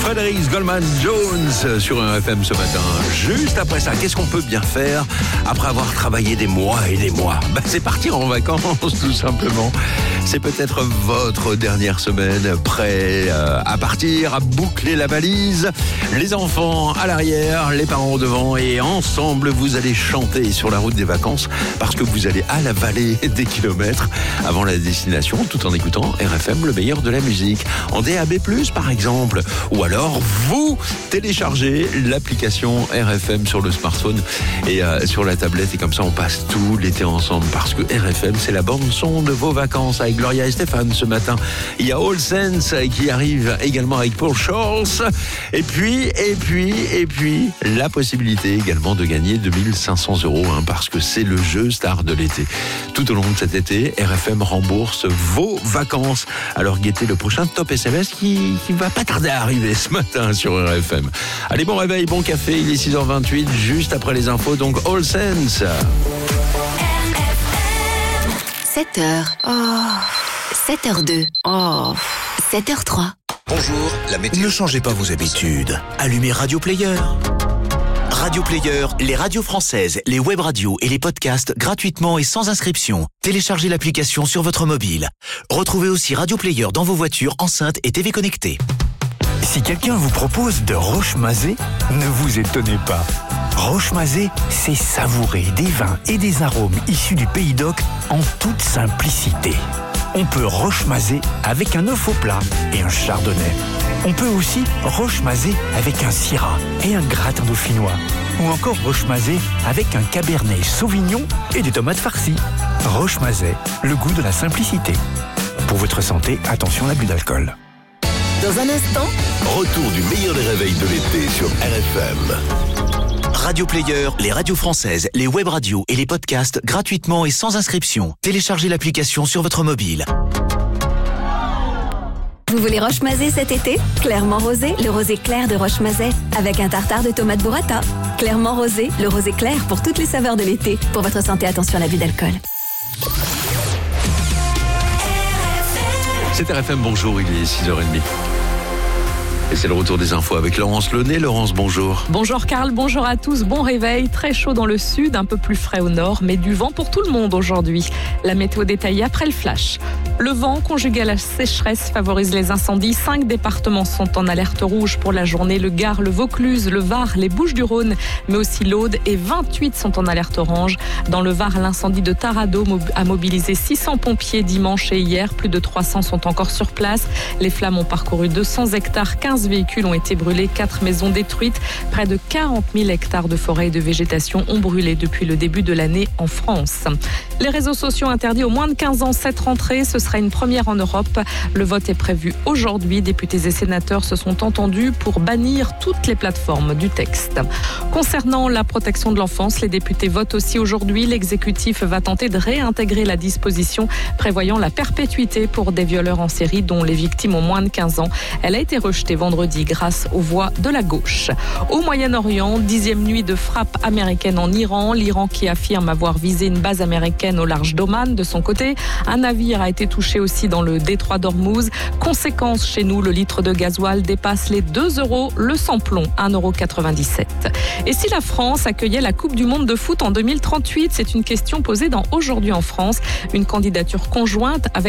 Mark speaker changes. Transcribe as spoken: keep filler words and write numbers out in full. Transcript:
Speaker 1: Frédéric Goldman Jones sur R F M ce matin. Juste après ça, qu'est-ce qu'on peut bien faire après avoir travaillé des mois et des mois? Ben, c'est partir en vacances, tout simplement. C'est peut-être votre dernière semaine, prêt euh, à partir, à boucler la valise. Les enfants à l'arrière, les parents devant, et ensemble, vous allez chanter sur la route des vacances parce que vous allez à la vallée des kilomètres avant la destination, tout en écoutant R F M, le meilleur de la musique. En D A B plus, par exemple. Ou alors, vous téléchargez l'application R F M sur le smartphone et euh, sur la tablette. Et comme ça, on passe tout l'été ensemble. Parce que R F M, c'est la bande-son de vos vacances avec Gloria et Stéphane ce matin. Il y a All Sense qui arrive également avec Paul Scholes. Et puis, et puis, et puis, la possibilité également de gagner deux mille cinq cents euros. Hein, parce que c'est le jeu star de l'été. Tout au long de cet été, R F M rembourse vos vacances. Alors, guettez le prochain Top S M S qui, qui va pas tarder à arriver ce matin sur R F M. Allez, bon réveil, bon café, il est six heures vingt-huit, juste après les infos, donc All Sense.
Speaker 2: sept heures. Oh. sept heures deux. Oh. sept heures trois.
Speaker 3: Bonjour, la météo.
Speaker 4: Ne changez pas vos habitudes. Allumez Radio Player. Radio Player, les radios françaises, les web radios et les podcasts gratuitement et sans inscription. Téléchargez l'application sur votre mobile. Retrouvez aussi Radio Player dans vos voitures, enceintes et T V connectées. Si quelqu'un vous propose de Roche-Mazet, ne vous étonnez pas. Roche-Mazet, c'est savourer des vins et des arômes issus du Pays d'Oc en toute simplicité. On peut Roche-Mazet avec un œuf au plat et un chardonnay. On peut aussi Roche-Mazet avec un syrah et un gratin dauphinois. Ou encore Roche-Mazet avec un cabernet sauvignon et des tomates farcies. Roche-Mazet, le goût de la simplicité. Pour votre santé, attention à l'abus d'alcool.
Speaker 2: Dans un instant,
Speaker 3: Retour du meilleur des réveils de l'été sur R F M.
Speaker 4: Radio Player, les radios françaises, les web radios et les podcasts gratuitement et sans inscription. Téléchargez l'application sur votre mobile.
Speaker 2: vous voulez Roche-Mazet cet été? Clairement rosé, le rosé clair de Roche-Mazet, avec un tartare de tomates burrata. Clairement rosé, le rosé clair pour toutes les saveurs de l'été. Pour votre santé, attention à l'abus d'alcool.
Speaker 1: C'est R F M, bonjour, il est six heures trente. Et c'est le retour des infos avec Laurence Launay. Laurence, bonjour.
Speaker 5: Bonjour Karl, bonjour à tous. Bon réveil, très chaud dans le sud, un peu plus frais au nord, mais du vent pour tout le monde aujourd'hui. La météo détaillée après le flash. Le vent, conjugué à la sécheresse, favorise les incendies. Cinq départements sont en alerte rouge pour la journée. Le Gard, le Vaucluse, le Var, les Bouches-du-Rhône, mais aussi l'Aude. Et vingt-huit sont en alerte orange. Dans le Var, l'incendie de Taradeau a mobilisé six cents pompiers dimanche et hier. Plus de trois cents sont encore sur place. Les flammes ont parcouru deux cents hectares. quinze véhicules ont été brûlés. quatre maisons détruites. Près de quarante mille hectares de forêt et de végétation ont brûlé depuis le début de l'année en France. Les réseaux sociaux interdits aux moins de quinze ans cette rentrée. Ce sera une première en Europe. Le vote est prévu aujourd'hui. Députés et sénateurs se sont entendus pour bannir toutes les plateformes du texte. Concernant la protection de l'enfance, les députés votent aussi aujourd'hui. L'exécutif va tenter de réintégrer la disposition prévoyant la perpétuité pour des violeurs en série dont les victimes ont moins de quinze ans. Elle a été rejetée vendredi grâce aux voix de la gauche. Au Moyen-Orient, dixième nuit de frappe américaine en Iran. L'Iran qui affirme avoir visé une base américaine au large d'Oman. De son côté, un navire a été touché aussi dans le détroit d'Ormuz. Conséquence chez nous, le litre de gasoil dépasse les deux euros, le sans-plomb un euro quatre-vingt-dix-sept. Et si la France accueillait la Coupe du Monde de foot en deux mille trente-huit, c'est une question posée dans Aujourd'hui en France, une candidature conjointe avec